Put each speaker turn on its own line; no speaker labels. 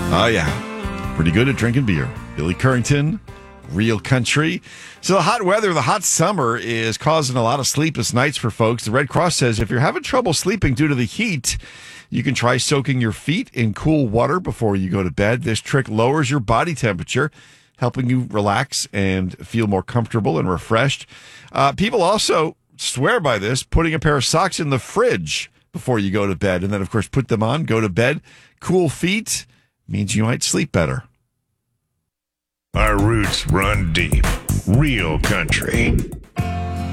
Oh, yeah. Pretty good at drinking beer. Billy Currington, Real Country. So the hot weather, the hot summer is causing a lot of sleepless nights for folks. The Red Cross says if you're having trouble sleeping due to the heat, you can try soaking your feet in cool water before you go to bed. This trick lowers your body temperature, helping you relax and feel more comfortable and refreshed. People also swear by this, putting a pair of socks in the fridge before you go to bed. And then, of course, put them on, go to bed. Cool feet means you might sleep better.
Our roots run deep. Real Country.